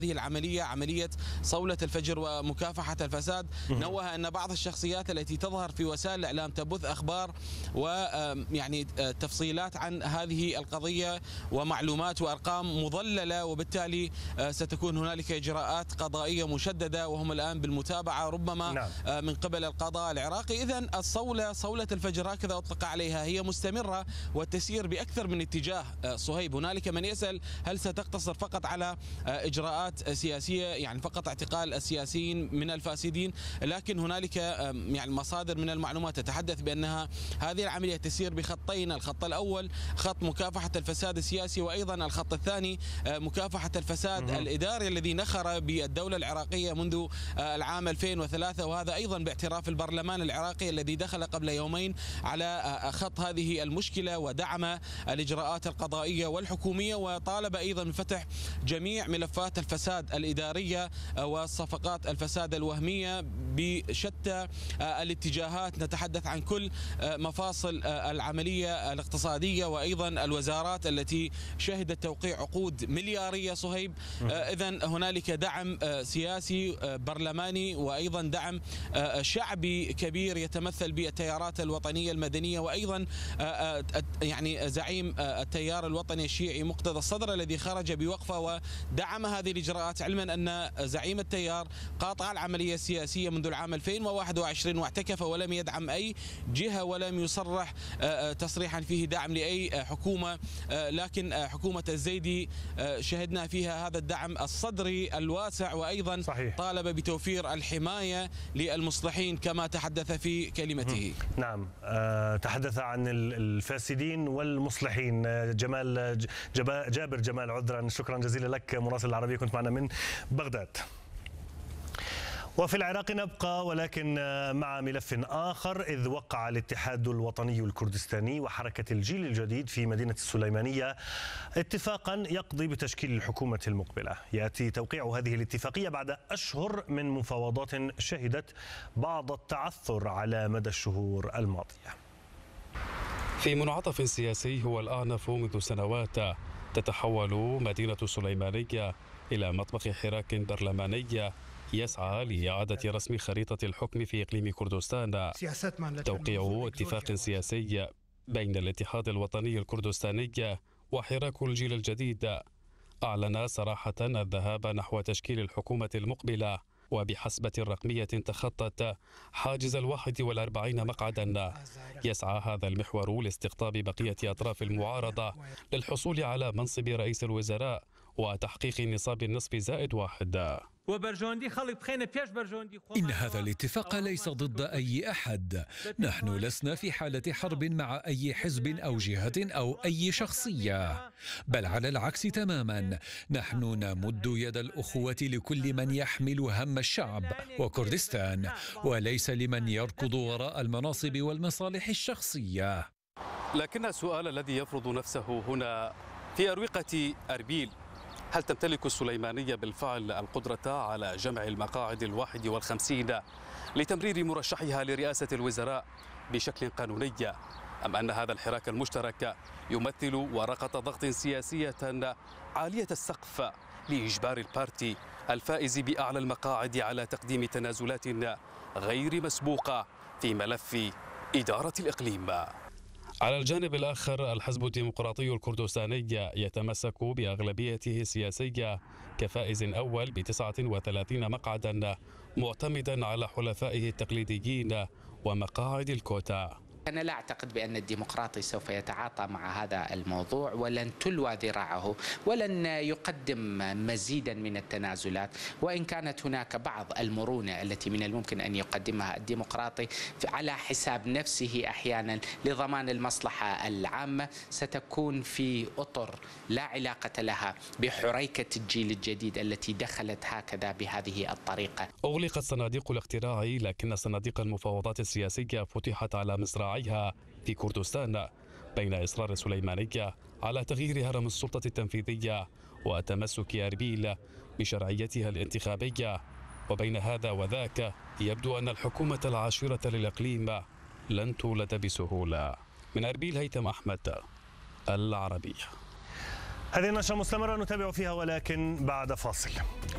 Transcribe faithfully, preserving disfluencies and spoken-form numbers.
هذه العملية عملية صولة الفجر ومكافحة الفساد. نوه أن بعض الشخصيات التي تظهر في وسائل الإعلام تبث أخبار ويعني تفصيلات عن هذه القضية ومعلومات وأرقام مضللة، وبالتالي ستكون هنالك إجراءات قضائية مشددة وهم الآن بالمتابعة ربما نعم. من قبل القضاء العراقي. إذن الصولة صولة الفجر هكذا أطلق عليها هي مستمرة والتسير بأكثر من اتجاه. صهيب، هنالك من يسأل هل ستقتصر فقط على إجراءات سياسية، يعني فقط اعتقال السياسيين من الفاسدين، لكن هنالك يعني مصادر من المعلومات تتحدث بأنها هذه العملية تسير بخطين. الخط الأول خط مكافحة الفساد السياسي، وأيضا الخط الثاني مكافحة الفساد الإداري الذي نخر بالدولة العراقية منذ العام ألفين وثلاثة، وهذا أيضا باعتراف البرلمان العراقي الذي دخل قبل يومين على خط هذه المشكلة ودعم الإجراءات القضائية والحكومية، وطالب أيضا بفتح جميع ملفات الفساد الإدارية وصفقات الفساد الوهمية بشتى الاتجاهات. نتحدث عن كل مفاصل العملية الاقتصادية وأيضا الوزارات التي شهدت توقيع عقود مليارية. صهيب، إذن هنالك دعم سياسي برلماني وأيضا دعم شعبي كبير يتمثل بالتيارات الوطنية المدنية، وأيضا يعني زعيم التيار الوطني الشيعي مقتدى الصدر الذي خرج بوقفة ودعم هذه الإجراءات، علما أن زعيم التيار قاطع العملية السياسية منذ العام ألفين وواحد وعشرين واعتكف ولم يدعم أي جهة ولم يصرح تصريحا فيه دعم لأي حكومة، لكن حكومة الزيدي شهدنا فيها هذا الدعم الصدري الواسع، وأيضا صحيح. طالب بتوفير الحماية للمصلحين كما تحدث في كلمته. نعم، تحدث عن الفاسدين والمصلحين. جمال جابر جمال، عذرا، شكرا جزيلا لك مراسل العربية، كنت معنا من بغداد. وفي العراق نبقى ولكن مع ملف آخر، إذ وقع الاتحاد الوطني الكردستاني وحركة الجيل الجديد في مدينة السليمانية اتفاقا يقضي بتشكيل الحكومة المقبلة. يأتي توقيع هذه الاتفاقية بعد أشهر من مفاوضات شهدت بعض التعثر على مدى الشهور الماضية. في منعطف سياسي هو الأعنف منذ سنوات، تتحول مدينة السليمانية إلى مطبخ حراك برلماني يسعى لإعادة رسم خريطة الحكم في إقليم كردستان. توقيع اتفاق سياسي بين الاتحاد الوطني الكردستاني وحراك الجيل الجديد أعلن صراحة الذهاب نحو تشكيل الحكومة المقبلة، وبحسبة رقمية تخطت حاجز الواحد والأربعين مقعدا. يسعى هذا المحور لاستقطاب بقية أطراف المعارضة للحصول على منصب رئيس الوزراء وتحقيق نصاب النصف زائد واحد. إن هذا الاتفاق ليس ضد أي أحد. نحن لسنا في حالة حرب مع أي حزب أو جهة أو أي شخصية، بل على العكس تماما. نحن نمد يد الأخوة لكل من يحمل هم الشعب وكردستان، وليس لمن يركض وراء المناصب والمصالح الشخصية. لكن السؤال الذي يفرض نفسه هنا في أروقة أربيل، هل تمتلك السليمانية بالفعل القدرة على جمع المقاعد الواحد والخمسين لتمرير مرشحها لرئاسة الوزراء بشكل قانوني، أم أن هذا الحراك المشترك يمثل ورقة ضغط سياسية عالية السقف لإجبار البارتي الفائز بأعلى المقاعد على تقديم تنازلات غير مسبوقة في ملف إدارة الإقليم؟ على الجانب الآخر، الحزب الديمقراطي الكردستاني يتمسك بأغلبيته السياسية كفائز أول بتسعة وثلاثين مقعدا، معتمدا على حلفائه التقليديين ومقاعد الكوتا. أنا لا أعتقد بأن الديمقراطي سوف يتعاطى مع هذا الموضوع، ولن تلوى ذراعه، ولن يقدم مزيدا من التنازلات، وإن كانت هناك بعض المرونة التي من الممكن أن يقدمها الديمقراطي على حساب نفسه أحيانا لضمان المصلحة العامة، ستكون في أطر لا علاقة لها بحريكة الجيل الجديد التي دخلت هكذا بهذه الطريقة. أغلقت صناديق الاقتراع، لكن صناديق المفاوضات السياسية فتحت على مصراعيها في كردستان بين إصرار السليمانية على تغيير هرم السلطة التنفيذية وتمسك أربيل بشرعيتها الانتخابية، وبين هذا وذاك يبدو أن الحكومة العاشرة للإقليم لن تولد بسهولة. من أربيل، هيثم أحمد، العربية. هذه النشرة مستمرة نتابع فيها ولكن بعد فاصل.